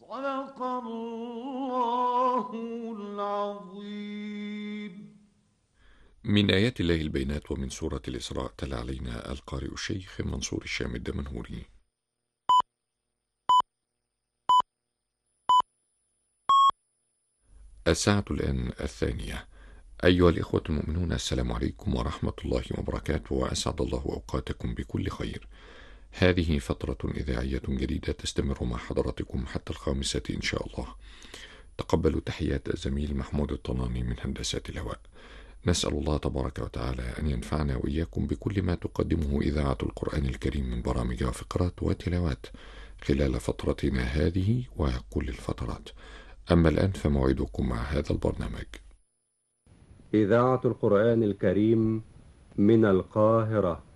صدق الله العظيم. من آيات الله البينات ومن سورة الإسراء تلا علينا القارئ الشيخ منصور الشام الدمنهوري. الساعة الآن 2:00. أيها الإخوة المؤمنون، السلام عليكم ورحمة الله وبركاته، وأسعد الله أوقاتكم بكل خير. هذه فترة إذاعية جديدة تستمر مع حضراتكم حتى 5 إن شاء الله. تقبلوا تحيات الزميل محمود الطناني من هندسة الهواء. نسأل الله تبارك وتعالى أن ينفعنا وإياكم بكل ما تقدمه إذاعة القرآن الكريم من برامج وفقرات وتلاوات خلال فترتنا هذه وكل الفترات. أما الآن فموعدكم مع هذا البرنامج. إذاعة القرآن الكريم من القاهرة.